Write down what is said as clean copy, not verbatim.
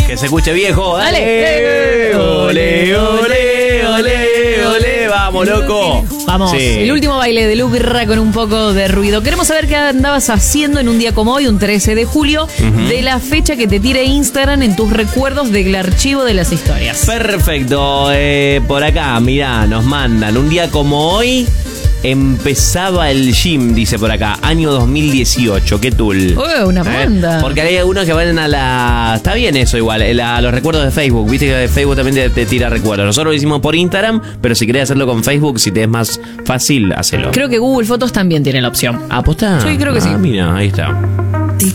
Que se escuche, viejo. Dale. Ole, ole, ole, ole. Vamos, loco. Vamos, Sí. el último baile de Lucra con un poco de ruido. Queremos saber qué andabas haciendo en un día como hoy, un 13 de julio, de la fecha que te tire Instagram en tus recuerdos del archivo de las historias. Perfecto. Por acá, mirá, nos mandan. Un día como hoy empezaba el gym, dice por acá. Año 2018. Qué tul. Una banda. Porque hay algunos que van a la... Está bien eso igual, a los recuerdos de Facebook. Viste que Facebook también te tira recuerdos. Nosotros lo hicimos por Instagram, pero si querés hacerlo con Facebook, si te es más fácil, hacelo. Creo que Google Fotos también tiene la opción. ¿Apostá? Sí, creo que sí. Mira, ahí está.